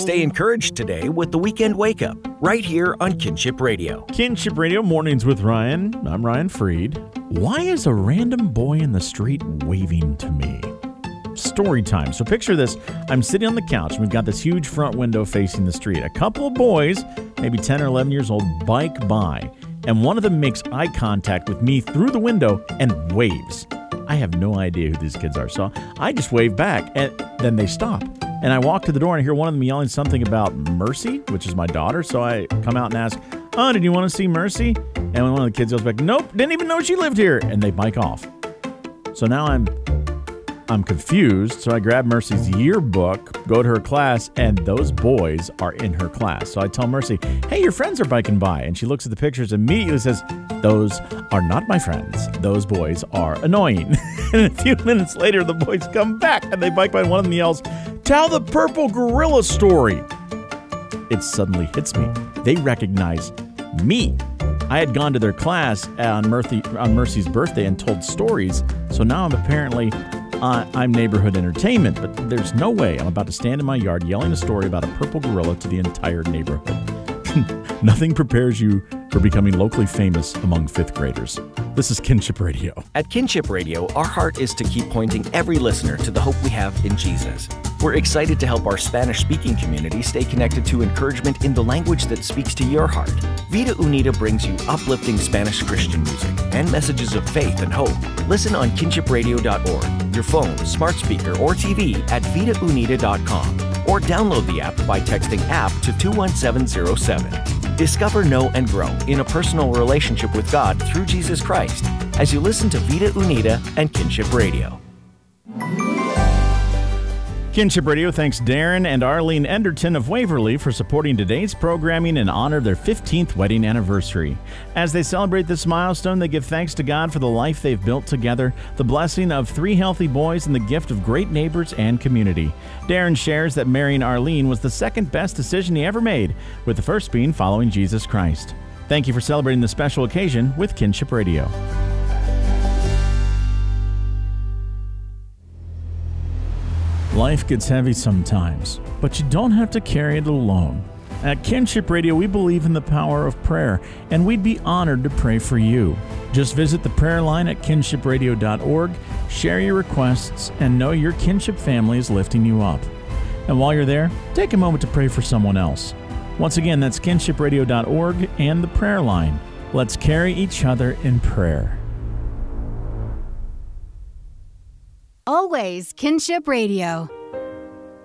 Stay encouraged today with the Weekend Wake Up, right here on Kinship Radio. Kinship Radio Mornings with Ryan. I'm Ryan Freed. Why is a random boy in the street waving to me? Story time. So picture this. I'm sitting on the couch. We've got this huge front window facing the street. A couple of boys, maybe 10 or 11 years old, bike by. And one of them makes eye contact with me through the window and waves. I have no idea who these kids are. So I just wave back, and then they stop. And I walk to the door and I hear one of them yelling something about Mercy, which is my daughter. So I come out and ask, "Oh, did you want to see Mercy?" And one of the kids yells back, "Nope, didn't even know she lived here." And they bike off. So now I'm confused. So I grab Mercy's yearbook, go to her class, and those boys are in her class. So I tell Mercy, "Hey, your friends are biking by." And she looks at the pictures and immediately says, "Those are not my friends. Those boys are annoying." And a few minutes later, the boys come back and they bike by, and one of them yells, "Tell the purple gorilla story." It suddenly hits me. They recognize me. I had gone to their class on Mercy's birthday and told stories. So now I'm neighborhood entertainment, but there's no way I'm about to stand in my yard yelling a story about a purple gorilla to the entire neighborhood. Nothing prepares you for becoming locally famous among fifth graders. This is Kinship Radio. At Kinship Radio, our heart is to keep pointing every listener to the hope we have in Jesus. We're excited to help our Spanish-speaking community stay connected to encouragement in the language that speaks to your heart. Vida Unida brings you uplifting Spanish Christian music and messages of faith and hope. Listen on kinshipradio.org, your phone, smart speaker, or TV at vidaunida.com, or download the app by texting app to 21707. Discover, know, and grow in a personal relationship with God through Jesus Christ as you listen to Vida Unida and Kinship Radio. Kinship Radio thanks Darren and Arlene Enderton of Waverly for supporting today's programming in honor of their 15th wedding anniversary. As they celebrate this milestone, they give thanks to God for the life they've built together, the blessing of 3 healthy boys, and the gift of great neighbors and community. Darren shares that marrying Arlene was the second best decision he ever made, with the first being following Jesus Christ. Thank you for celebrating this special occasion with Kinship Radio. Life gets heavy sometimes, but you don't have to carry it alone. At Kinship Radio, we believe in the power of prayer, and we'd be honored to pray for you. Just visit the prayer line at kinshipradio.org, share your requests, and know your kinship family is lifting you up. And while you're there, take a moment to pray for someone else. Once again, that's kinshipradio.org and the prayer line. Let's carry each other in prayer. Always Kinship Radio.